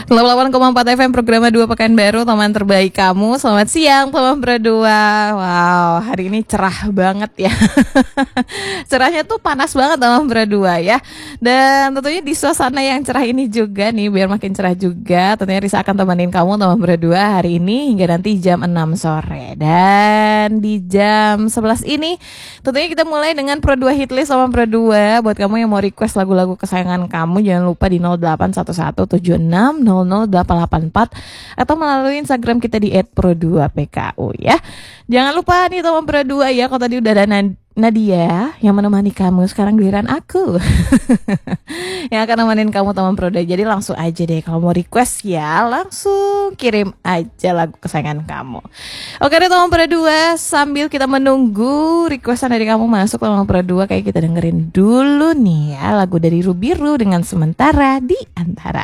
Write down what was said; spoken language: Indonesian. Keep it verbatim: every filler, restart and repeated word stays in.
delapan koma empat F M program dua Pekanbaru, teman terbaik kamu. Selamat siang teman berdua. Wow, hari ini cerah banget ya. Cerahnya tuh panas banget teman berdua ya. Dan tentunya di suasana yang cerah ini juga nih, biar makin cerah juga, tentunya Risa akan temenin kamu teman berdua hari ini hingga nanti jam enam sore. Dan di jam sebelas ini tentunya kita mulai dengan Pro dua Hitlist teman berdua. Buat kamu yang mau request lagu-lagu kesayangan kamu, jangan lupa di nol delapan satu satu tujuh enam nol nol delapan delapan empat atau melalui Instagram kita di et pro dua p k u ya. Jangan lupa nih teman Pro dua ya, kalau tadi udah ada Nadia yang menemani kamu, sekarang giliran aku yang akan nemenin kamu teman Pro dua. Jadi langsung aja deh, kalau mau request ya langsung kirim aja lagu kesayangan kamu. Oke deh teman Pro dua, sambil kita menunggu requestan dari kamu masuk teman Pro dua, kayak kita dengerin dulu nih ya lagu dari Rubiru dengan Sementara di Antara.